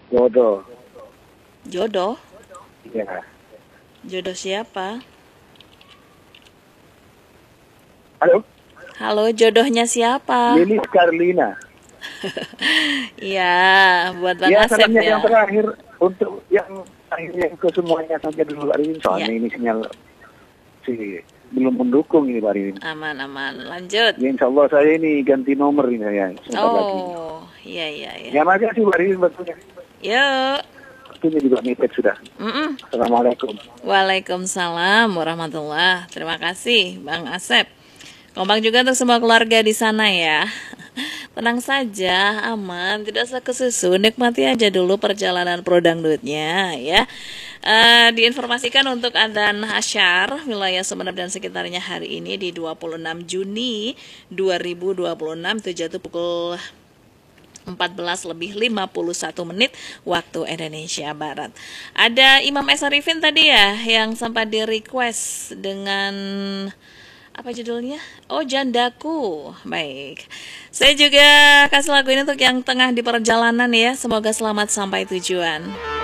Jodoh. Jodoh? Iya. Jodoh siapa? Halo? Halo, jodohnya siapa? Lilis Karlina. Iya, buat Bang Ya, Asep salamnya ya. yang terakhir untuk yang akhirnya ke semuanya saja dulu Pak Rin. Soalnya Ya. ini sinyal belum mendukung ini Pak Rin. Aman. Lanjut. Ya, insya Allah saya ini ganti nomor ini saya sebentar lagi. Oh, iya. Ya, makasih Pak Rin betulnya. Yuk. Waktunya juga mepet sudah. Assalamualaikum. Waalaikumsalam warahmatullah. Terima kasih Bang Asep. Kompak juga untuk semua keluarga di sana ya. Tenang saja, aman, tidak usah kesusu, nikmati aja dulu perjalanan pro dangdutnya ya. Diinformasikan untuk adzan asyar wilayah Sumeneb dan sekitarnya hari ini di 26 Juni 2026 itu jatuh pukul 14:51 waktu Indonesia Barat. Ada Imam Esa Arifin tadi ya yang sempat di request dengan apa judulnya? Oh, Jandaku. Baik. Saya juga kasih lagu ini untuk yang tengah di perjalanan ya. Semoga selamat sampai tujuan.